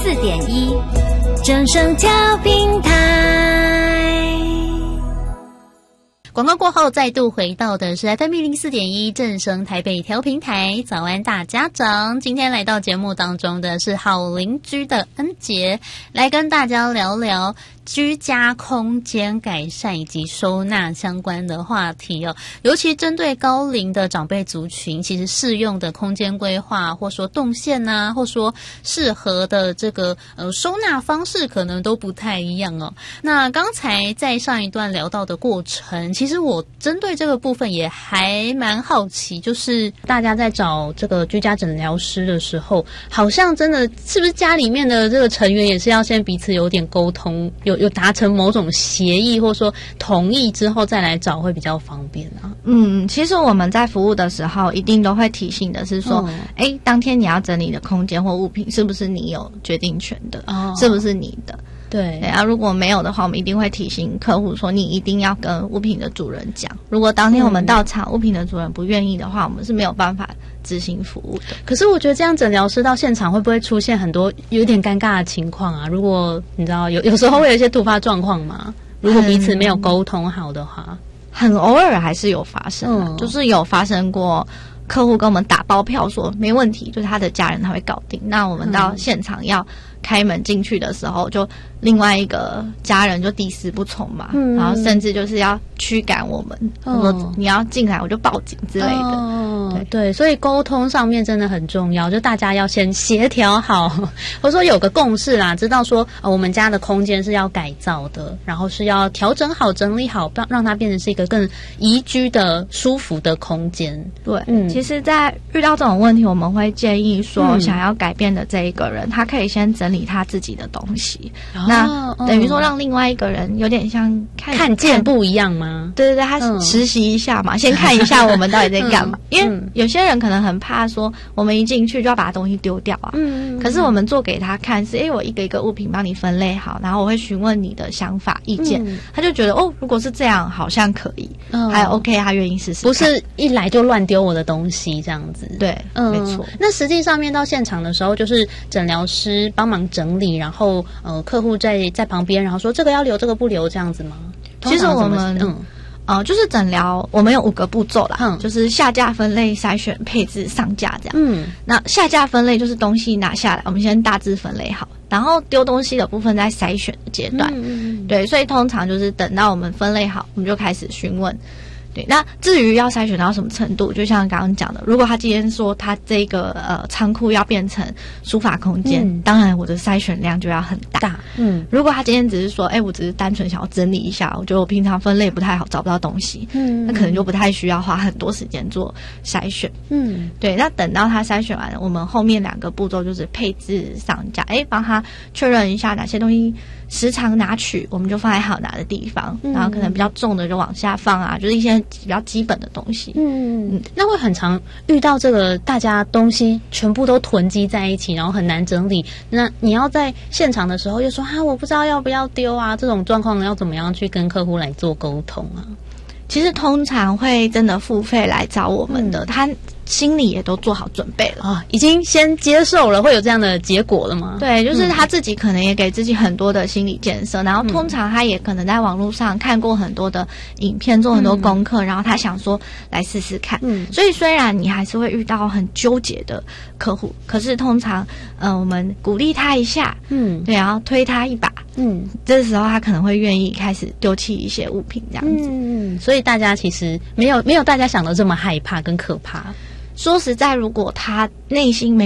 104.1正声调频台。 广告过后，再度回到的是 FM 104.1正声台北调频台。早安大家长，今天来到节目当中的是好邻居的恩杰，来跟大家聊聊居家空间改善以及收纳相关的话题哦。尤其针对高龄的长辈族群，其实适用的空间规划，或说动线啊，或说适合的这个收纳方式，可能都不太一样哦。那刚才在上一段聊到的过程，其实我针对这个部分也还蛮好奇，就是大家在找这个居家诊疗师的时候，好像真的是不是家里面的这个成员也是要先彼此有点沟通，有达成某种协议，或者说同意之后再来找会比较方便啊。 其实我们在服务的时候，一定都会提醒的是说，当天你要整理的空间或物品，是不是你有决定权的？是不是你的？对啊，如果没有的话，我们一定会提醒客户说，你一定要跟物品的主人讲。如果当天我们到场，物品的主人不愿意的话，我们是没有办法执行服务的。 可是我觉得这样诊疗师到现场会不会出现很多有点尴尬的情况啊？如果你知道有时候会有一些突发状况嘛，如果彼此没有沟通好的话， 很偶尔还是有发生就是有发生过。客户跟我们打包票说没问题，就是他的家人他会搞定。那我们到现场要开门进去的时候，就另外一个家人就抵死不从嘛，然后甚至就是要驱赶我们，说你要进来我就报警之类的。 对，所以沟通上面真的很重要，就大家要先协调好，或者说有个共识啦，知道说我们家的空间是要改造的，然后是要调整好、整理好，让它变成是一个更宜居的、舒服的空间。 对，其实在遇到这种问题，我们会建议说，想要改变的这一个人，他可以先整理他自己的东西，那等于说让另外一个人有点像看见不一样吗？ 对，他实习一下嘛，先看一下我们到底在干嘛。因为有些人可能很怕说，我们一进去就要把东西丢掉啊。可是我们做给他看是，我一个一个物品帮你分类好，然后我会询问你的想法意见，他就觉得如果是这样好像可以，还 OK， 他愿意试试看， 不是一来就乱丢我的东西这样子。 对，没错。 那实际上面到现场的时候，就是诊疗师帮忙整理，然后客户在旁边，然后说这个要留，这个不留，这样子吗？ 其实我们就是诊疗，我们有5个步骤啦，就是下架、分类、筛选、配置、上架这样。那下架分类就是东西拿下来，我们先大致分类好，然后丢东西的部分在筛选的阶段。对，所以通常就是等到我们分类好，我们就开始询问。对，那至于要筛选到什么程度，就像刚刚讲的，如果他今天说他这个仓库要变成书法空间，当然我的筛选量就要很大。如果他今天只是说，我只是单纯想要整理一下，我觉得我平常分类不太好，找不到东西，那可能就不太需要花很多时间做筛选。对，那等到他筛选完了，我们后面2个步骤就是配置上架，帮他确认一下哪些东西时常拿取，我们就放在好拿的地方，然后可能比较重的就往下放啊，就是一些比较基本的东西。 那会很常遇到这个大家东西全部都囤积在一起，然后很难整理。那你要在现场的时候又说我不知道要不要丢啊，这种状况要怎么样去跟客户来做沟通啊？ 其实通常会真的付费来找我们的，他心里也都做好准备了已经先接受了，会有这样的结果了吗？ 对，就是他自己可能也给自己很多的心理建设，然后通常他也可能在网络上看过很多的影片，做很多功课，然后他想说来试试看。所以虽然你还是会遇到很纠结的客户，可是通常我们鼓励他一下，对，然后推他一把，这时候他可能会愿意开始丢弃一些物品这样子。 所以大家其实没有大家想的这么害怕跟可怕。 说实在，如果他内心没